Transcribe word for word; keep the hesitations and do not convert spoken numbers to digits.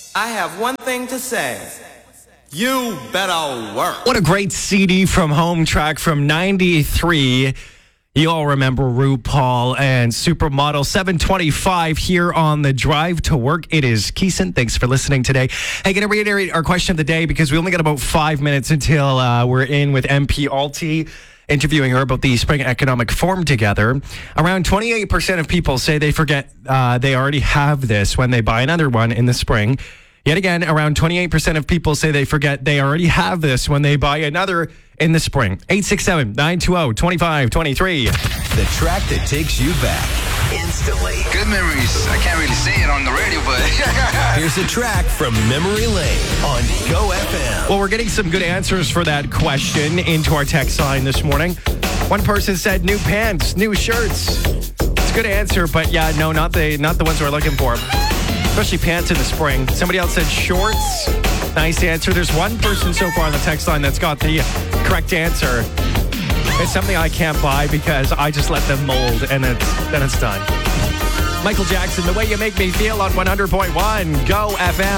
I have one thing to say. You better work. What a great C D from home track from ninety-three. You all remember RuPaul and Supermodel. seven twenty-five here on the drive to work. It is Keeson. Thanks for listening today. Hey, going to reiterate our question of the day because we only got about five minutes until uh, we're in with M P Alty, interviewing her about the Spring Economic Forum together. Around twenty-eight percent of people say they forget uh, they already have this when they buy another one in the spring. Yet again, around twenty-eight percent of people say they forget they already have this when they buy another in the spring. eight six seven, nine two zero, two five two three. The track that takes you back instantly. Good memories. I can't really say it on the radio, but... Here's a track from Memory Lane on Go F M. Well, we're getting some good answers for that question into our text line this morning. One person said new pants, new shirts. It's a good answer, but yeah, no, not the not the ones we're looking for. Especially pants in the spring. Somebody else said shorts. Nice answer. There's one person so far on the text line that's got the correct answer. It's something I can't buy because I just let them mold and it's, then it's done. Michael Jackson, The Way You Make Me Feel on one hundred point one Go F M.